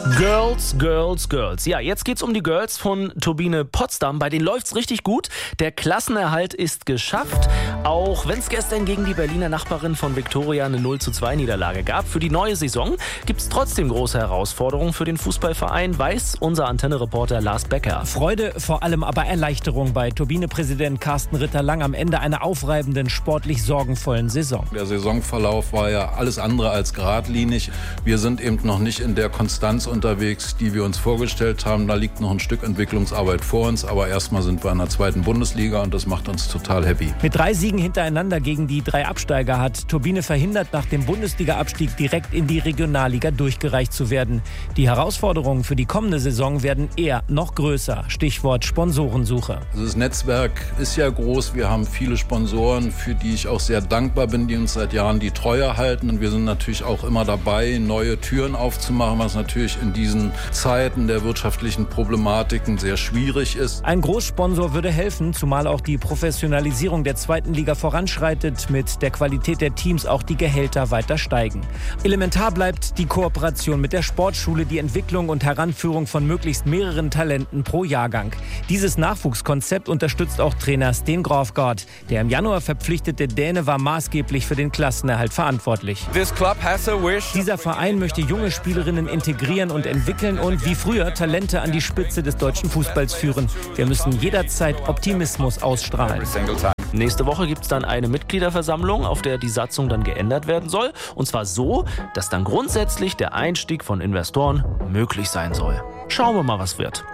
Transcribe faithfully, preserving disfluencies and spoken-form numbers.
Girls, Girls, Girls. Ja, jetzt geht's um die Girls von Turbine Potsdam. Bei denen läuft's richtig gut. Der Klassenerhalt ist geschafft. Auch wenn es gestern gegen die Berliner Nachbarin von Viktoria eine null zu zwei Niederlage gab. Für die neue Saison gibt's trotzdem große Herausforderungen für den Fußballverein, weiß unser Antenne-Reporter Lars Becker. Freude, vor allem aber Erleichterung bei Turbine-Präsident Carsten Ritter-Lang am Ende einer aufreibenden, sportlich sorgenvollen Saison. Der Saisonverlauf war ja alles andere als geradlinig. Wir sind eben noch nicht in der Konstanz unterwegs, die wir uns vorgestellt haben. Da liegt noch ein Stück Entwicklungsarbeit vor uns, aber erstmal sind wir in der zweiten Bundesliga und das macht uns total happy. Mit drei Siegen hintereinander gegen die drei Absteiger hat Turbine verhindert, nach dem Bundesliga-Abstieg direkt in die Regionalliga durchgereicht zu werden. Die Herausforderungen für die kommende Saison werden eher noch größer. Stichwort Sponsorensuche. Das Netzwerk ist ja groß. Wir haben viele Sponsoren, für die ich auch sehr dankbar bin, die uns seit Jahren die Treue halten. Und wir sind natürlich auch immer dabei, neue Türen aufzumachen, was natürlich in diesen Zeiten der wirtschaftlichen Problematiken sehr schwierig ist. Ein Großsponsor würde helfen, zumal auch die Professionalisierung der zweiten Liga voranschreitet, mit der Qualität der Teams auch die Gehälter weiter steigen. Elementar bleibt die Kooperation mit der Sportschule, die Entwicklung und Heranführung von möglichst mehreren Talenten pro Jahrgang. Dieses Nachwuchskonzept unterstützt auch Trainer Sten Grofgaard. Der im Januar verpflichtete Däne war maßgeblich für den Klassenerhalt verantwortlich. Dieser Verein möchte junge Spielerinnen integrieren und entwickeln und wie früher Talente an die Spitze des deutschen Fußballs führen. Wir müssen jederzeit Optimismus ausstrahlen. Nächste Woche gibt es dann eine Mitgliederversammlung, auf der die Satzung dann geändert werden soll. Und zwar so, dass dann grundsätzlich der Einstieg von Investoren möglich sein soll. Schauen wir mal, was wird.